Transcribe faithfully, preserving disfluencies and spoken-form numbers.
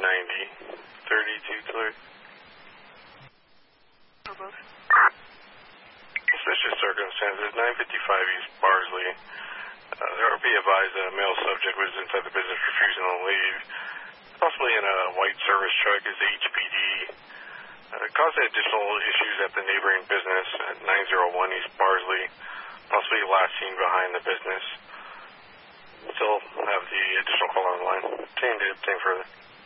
ninety, thirty-two clear. For both. Suspicious circumstances, nine fifty-five East Barsley. Uh, the R P advised that a male subject was inside the business refusing to leave, possibly in a white service truck as H P D. Uh, causing additional issues at the neighboring business at nine oh one East Barsley, possibly last seen behind the business. Still have the additional call on the line. Obtain to obtain further.